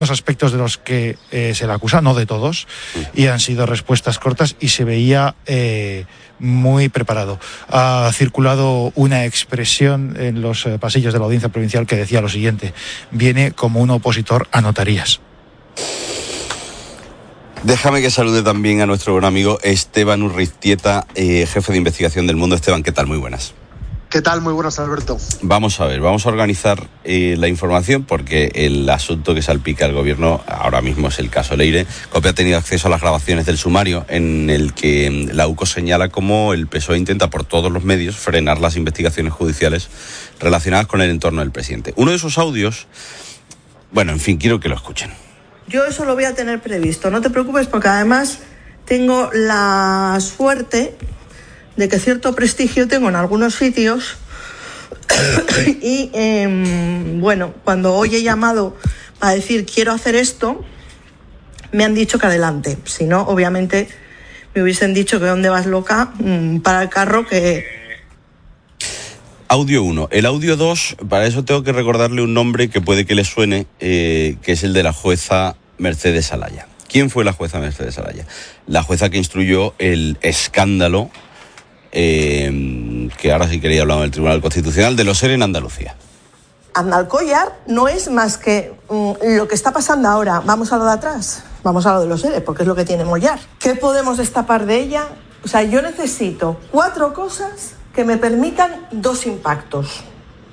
los aspectos de los que se le acusa, no de todos, y han sido respuestas cortas y se veía muy preparado. Ha circulado una expresión en los pasillos de la Audiencia Provincial que decía lo siguiente: viene como un opositor a notarías. Déjame que salude también a nuestro buen amigo Esteban Urriztieta, jefe de investigación del Mundo. Esteban, ¿qué tal? Muy buenas. ¿Qué tal? Muy buenas, Alberto. Vamos a ver, vamos a organizar la información porque el asunto que salpica al gobierno ahora mismo es el caso Leire. COPE ha tenido acceso a las grabaciones del sumario en el que la UCO señala cómo el PSOE intenta por todos los medios frenar las investigaciones judiciales relacionadas con el entorno del presidente. Uno de esos audios, bueno, en fin, quiero que lo escuchen. Yo eso lo voy a tener previsto, no te preocupes, porque además tengo la suerte de que cierto prestigio tengo en algunos sitios y bueno, cuando hoy he llamado para decir quiero hacer esto, me han dicho que adelante. Si no, obviamente me hubiesen dicho que dónde vas, loca, para el carro que... Audio 1. El audio 2, para eso tengo que recordarle un nombre que puede que le suene, que es el de la jueza Mercedes Alaya. ¿Quién fue la jueza Mercedes Alaya? La jueza que instruyó el escándalo, que ahora sí quería hablar del Tribunal Constitucional, de los ERE en Andalucía. Aznalcóllar no es más que lo que está pasando ahora. Vamos a lo de atrás, vamos a lo de los ERE, porque es lo que tiene Mollar. ¿Qué podemos destapar de ella? O sea, yo necesito 4 cosas que me permitan 2 impactos.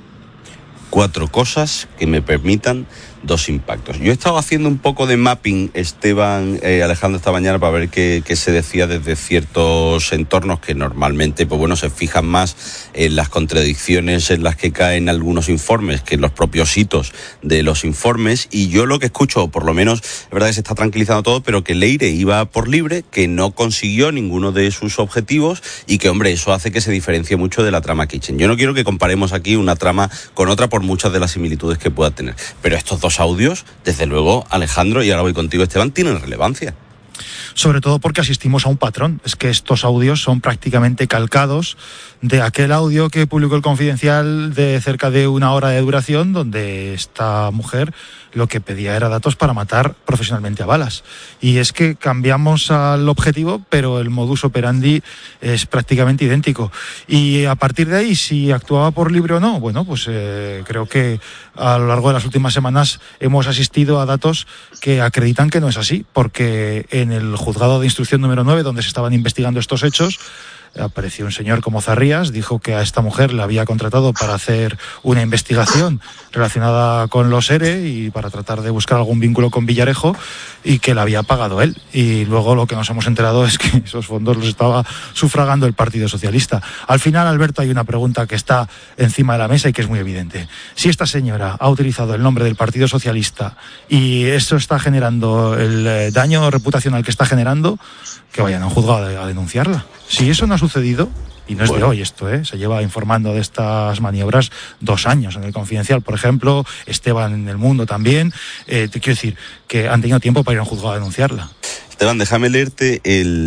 4 cosas que me permitan 2 impactos. Yo he estado haciendo un poco de mapping, Esteban, Alejandro, esta mañana para ver qué se decía desde ciertos entornos que normalmente, pues bueno, se fijan más en las contradicciones en las que caen algunos informes que en los propios hitos de los informes. Y yo lo que escucho, o por lo menos, es verdad que se está tranquilizando todo, pero que Leire iba por libre, que no consiguió ninguno de sus objetivos y que, hombre, eso hace que se diferencie mucho de la trama Kitchen. Yo no quiero que comparemos aquí una trama con otra por muchas de las similitudes que pueda tener, pero estos 2 audios, desde luego, Alejandro, y ahora voy contigo, Esteban, tienen relevancia. Sobre todo porque asistimos a un patrón. Es que estos audios son prácticamente calcados de aquel audio que publicó el Confidencial de cerca de 1 hora de duración, donde esta mujer lo que pedía era datos para matar profesionalmente a balas. Y es que cambiamos al objetivo, pero el modus operandi es prácticamente idéntico. Y a partir de ahí, si actuaba por libre o no, bueno, pues creo que a lo largo de las últimas semanas hemos asistido a datos que acreditan que no es así, porque en el juzgado de instrucción número 9, donde se estaban investigando estos hechos, apareció un señor como Zarrías, dijo que a esta mujer la había contratado para hacer una investigación relacionada con los ERE y para tratar de buscar algún vínculo con Villarejo, y que la había pagado él. Y luego lo que nos hemos enterado es que esos fondos los estaba sufragando el Partido Socialista. Al final, Alberto, hay una pregunta que está encima de la mesa y que es muy evidente. Si esta señora ha utilizado el nombre del Partido Socialista y eso está generando el daño reputacional que está generando, que vayan a un juzgado a denunciarla. Si eso no ha sucedido, y no es de hoy esto, se lleva informando de estas maniobras 2 años en el Confidencial, por ejemplo, Esteban en El Mundo también, te quiero decir que han tenido tiempo para ir a un juzgado a denunciarla. Esteban, déjame leerte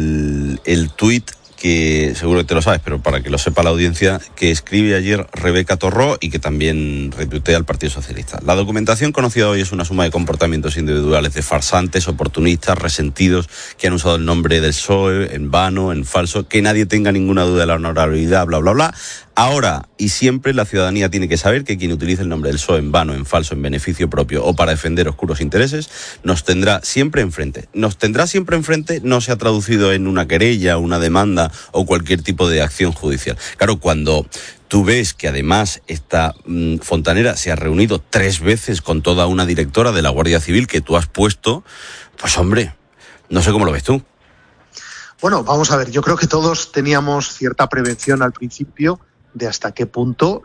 el tuit, que seguro que te lo sabes, pero para que lo sepa la audiencia, que escribe ayer Rebeca Torró y que también retuitea al Partido Socialista. La documentación conocida hoy es una suma de comportamientos individuales de farsantes, oportunistas, resentidos, que han usado el nombre del PSOE en vano, en falso, que nadie tenga ninguna duda de la honorabilidad, bla, bla, bla. Ahora y siempre la ciudadanía tiene que saber que quien utilice el nombre del PSOE en vano, en falso, en beneficio propio o para defender oscuros intereses, nos tendrá siempre enfrente. Nos tendrá siempre enfrente no se ha traducido en una querella, una demanda o cualquier tipo de acción judicial. Claro, cuando tú ves que además esta fontanera se ha reunido 3 veces con toda una directora de la Guardia Civil que tú has puesto, pues hombre, no sé cómo lo ves tú. Bueno, vamos a ver, yo creo que todos teníamos cierta prevención al principio de hasta qué punto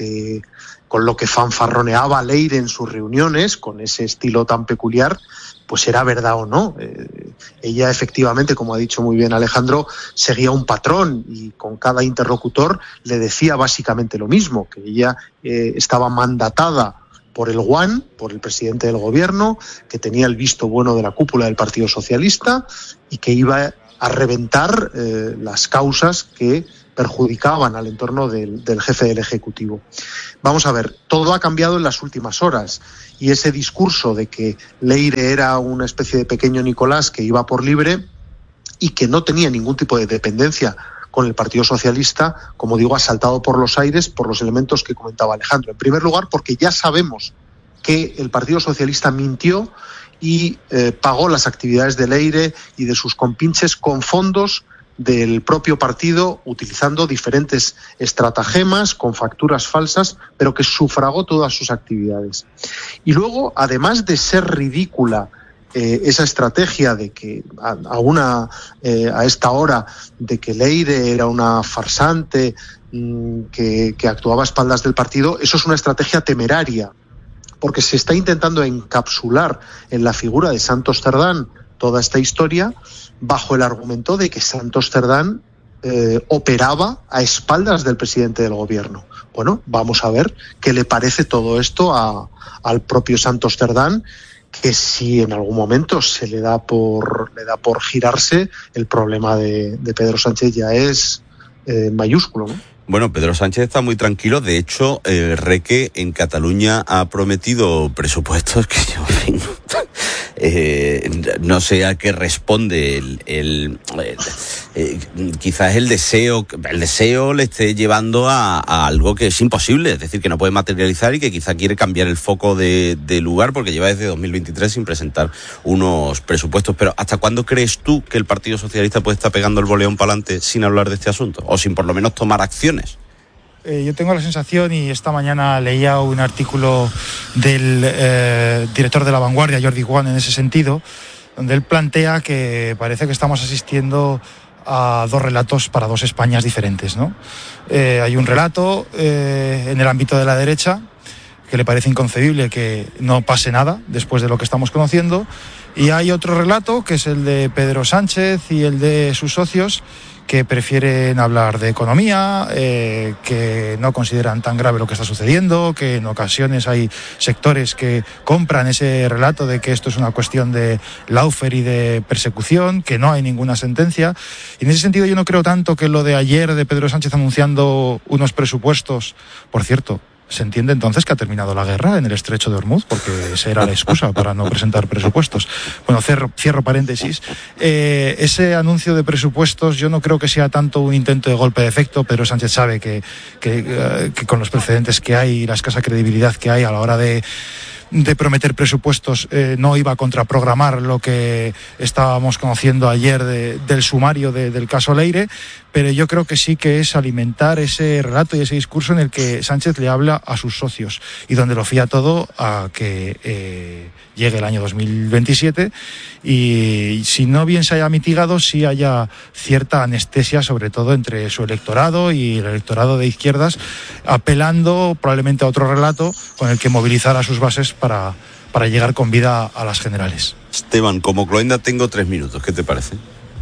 con lo que fanfarroneaba Leire en sus reuniones, con ese estilo tan peculiar, pues era verdad o no. Ella efectivamente, como ha dicho muy bien Alejandro, seguía un patrón y con cada interlocutor le decía básicamente lo mismo, que ella estaba mandatada por el GUAN, por el presidente del gobierno, que tenía el visto bueno de la cúpula del Partido Socialista y que iba a reventar las causas que perjudicaban al entorno del jefe del Ejecutivo. Vamos a ver, todo ha cambiado en las últimas horas y ese discurso de que Leire era una especie de pequeño Nicolás que iba por libre y que no tenía ningún tipo de dependencia con el Partido Socialista, como digo, ha saltado por los aires por los elementos que comentaba Alejandro. En primer lugar, porque ya sabemos que el Partido Socialista mintió y pagó las actividades de Leire y de sus compinches con fondos del propio partido, utilizando diferentes estratagemas, con facturas falsas, pero que sufragó todas sus actividades. Y luego, además de ser ridícula esa estrategia de que a esta hora de que Leire era una farsante que actuaba a espaldas del partido, eso es una estrategia temeraria, porque se está intentando encapsular en la figura de Santos Cerdán toda esta historia bajo el argumento de que Santos Cerdán operaba a espaldas del presidente del gobierno. Bueno, vamos a ver qué le parece todo esto al propio Santos Cerdán, que si en algún momento se le da por girarse, el problema de Pedro Sánchez ya es mayúsculo, ¿no? Bueno, Pedro Sánchez está muy tranquilo. De hecho, Reque en Cataluña ha prometido presupuestos que yo, en fin, no sé a qué responde quizás el deseo le esté llevando a algo que es imposible, es decir, que no puede materializar y que quizá quiere cambiar el foco de lugar porque lleva desde 2023 sin presentar unos presupuestos. Pero ¿hasta cuándo crees tú que el Partido Socialista puede estar pegando el boleón para adelante sin hablar de este asunto? O sin por lo menos tomar acciones. Yo tengo la sensación, y esta mañana leía un artículo del director de La Vanguardia, Jordi Juan, en ese sentido, donde él plantea que parece que estamos asistiendo a dos relatos para dos Españas diferentes, ¿no? Hay un relato en el ámbito de la derecha que le parece inconcebible que no pase nada después de lo que estamos conociendo, y hay otro relato que es el de Pedro Sánchez y el de sus socios, que prefieren hablar de economía, que no consideran tan grave lo que está sucediendo, que en ocasiones hay sectores que compran ese relato de que esto es una cuestión de lawfare y de persecución, que no hay ninguna sentencia. Y en ese sentido yo no creo tanto que lo de ayer de Pedro Sánchez anunciando unos presupuestos, por cierto, se entiende entonces que ha terminado la guerra en el estrecho de Hormuz, porque esa era la excusa para no presentar presupuestos. Bueno, cierro paréntesis. Ese anuncio de presupuestos yo no creo que sea tanto un intento de golpe de efecto. Pedro Sánchez sabe que con los precedentes que hay y la escasa credibilidad que hay a la hora de prometer presupuestos, no iba a contraprogramar lo que estábamos conociendo ayer del sumario del caso Leire, pero yo creo que sí que es alimentar ese relato y ese discurso en el que Sánchez le habla a sus socios y donde lo fía todo a que llegue el año 2027 y si no bien se haya mitigado, sí haya cierta anestesia, sobre todo entre su electorado y el electorado de izquierdas, apelando probablemente a otro relato con el que movilizar a sus bases para llegar con vida a las generales. Esteban, como Cloenda tengo 3 minutos, ¿qué te parece?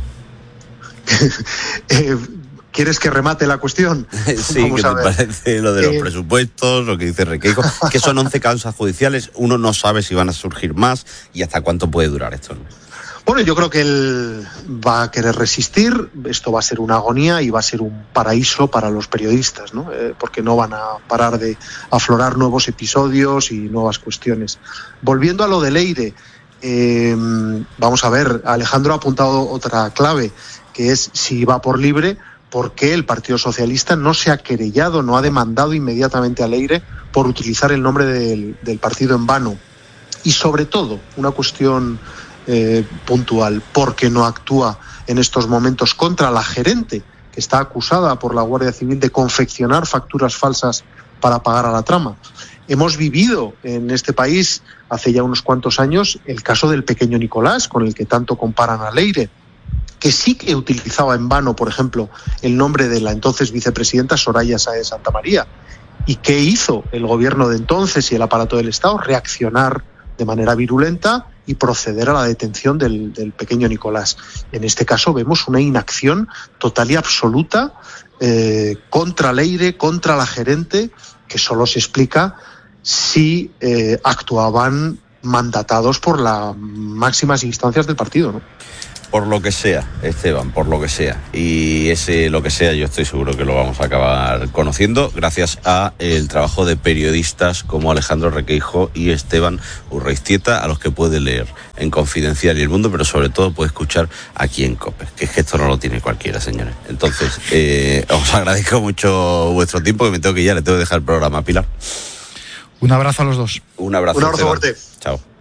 ¿Quieres que remate la cuestión? Sí, ¿qué te parece lo de los presupuestos, lo que dice Requeijo? Que son 11 causas judiciales, uno no sabe si van a surgir más y hasta cuánto puede durar esto, ¿no? Bueno, yo creo que él va a querer resistir, esto va a ser una agonía y va a ser un paraíso para los periodistas, ¿no? Porque no van a parar de aflorar nuevos episodios y nuevas cuestiones. Volviendo a lo de Leire, vamos a ver, Alejandro ha apuntado otra clave, que es si va por libre, ¿por qué el Partido Socialista no se ha querellado, no ha demandado inmediatamente a Leire por utilizar el nombre del partido en vano? Y sobre todo, una cuestión puntual, ¿por qué no actúa en estos momentos contra la gerente, que está acusada por la Guardia Civil de confeccionar facturas falsas para pagar a la trama? Hemos vivido en este país hace ya unos cuantos años el caso del pequeño Nicolás, con el que tanto comparan a Leire, que sí que utilizaba en vano, por ejemplo, el nombre de la entonces vicepresidenta Soraya Sáez Santamaría. ¿Y qué hizo el gobierno de entonces y el aparato del Estado? Reaccionar de manera virulenta y proceder a la detención del pequeño Nicolás. En este caso vemos una inacción total y absoluta contra Leire, contra la gerente, que solo se explica si actuaban mandatados por las máximas instancias del partido, ¿no? por lo que sea, Esteban, por lo que sea. Y ese lo que sea yo estoy seguro que lo vamos a acabar conociendo gracias a el trabajo de periodistas como Alejandro Requeijo y Esteban Urreistieta, a los que puede leer en Confidencial y El Mundo, pero sobre todo puede escuchar aquí en COPE, que es que esto no lo tiene cualquiera, señores. Entonces, os agradezco mucho vuestro tiempo, que me tengo que ir, le tengo que dejar el programa a Pilar. Un abrazo a los dos. Un abrazo fuerte. Chao.